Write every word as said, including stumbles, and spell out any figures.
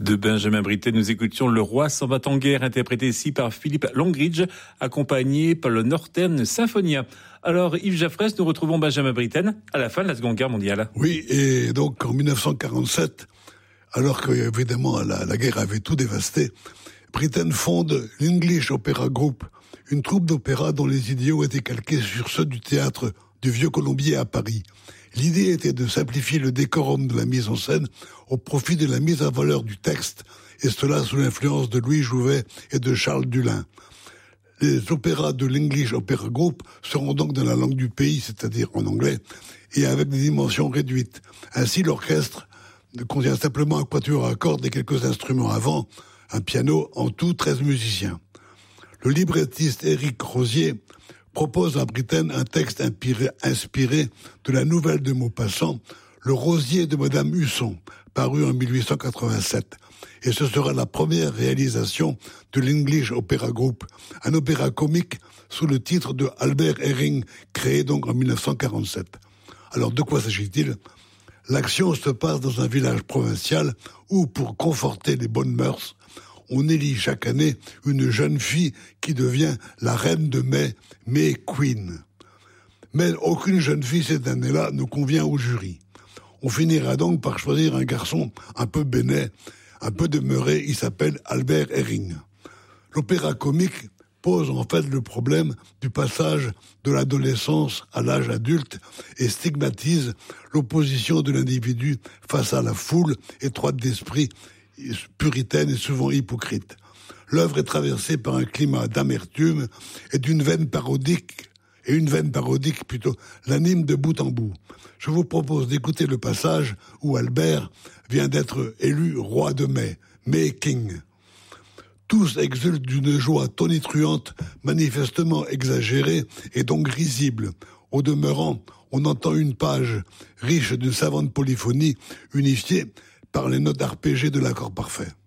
De Benjamin Britten, nous écoutions Le Roi s'en va en guerre, interprété ici par Philippe Longridge, accompagné par le Northern Symphonia. Alors, Yves Jaffrès, nous retrouvons Benjamin Britten à la fin de la Seconde Guerre mondiale. Oui, et donc en dix-neuf cent quarante-sept, alors que évidemment la, la guerre avait tout dévasté, Britten fonde l'English Opera Group, une troupe d'opéra dont les idéaux étaient calqués sur ceux du théâtre du Vieux-Colombier à Paris. L'idée était de simplifier le décorum de la mise en scène au profit de la mise en valeur du texte, et cela sous l'influence de Louis Jouvet et de Charles Dulin. Les opéras de l'English Opera Group seront donc dans la langue du pays, c'est-à-dire en anglais, et avec des dimensions réduites. Ainsi, l'orchestre contient simplement un quatuor à cordes et quelques instruments avant, un piano, en tout treize musiciens. Le librettiste Éric Rosier propose à Britten un texte inspiré, inspiré de la nouvelle de Maupassant, Le Rosier de Madame Husson, paru en dix-huit cent quatre-vingt-sept. Et ce sera la première réalisation de l'English Opera Group, un opéra comique sous le titre de Albert Herring, créé donc en dix-neuf cent quarante-sept. Alors de quoi s'agit-il ? L'action se passe dans un village provincial où, pour conforter les bonnes mœurs, on élit chaque année une jeune fille qui devient la reine de mai, May Queen. Mais aucune jeune fille cette année-là ne convient au jury. On finira donc par choisir un garçon un peu bénet, un peu demeuré, il s'appelle Albert Herring. L'opéra comique pose en fait le problème du passage de l'adolescence à l'âge adulte et stigmatise l'opposition de l'individu face à la foule étroite d'esprit, puritaine et souvent hypocrite. L'œuvre est traversée par un climat d'amertume et d'une veine parodique, et une veine parodique plutôt, l'anime de bout en bout. Je vous propose d'écouter le passage où Albert vient d'être élu roi de mai, May King. Tous exultent d'une joie tonitruante, manifestement exagérée et donc risible. Au demeurant, on entend une page riche d'une savante polyphonie unifiée par les notes arpégées de l'accord parfait.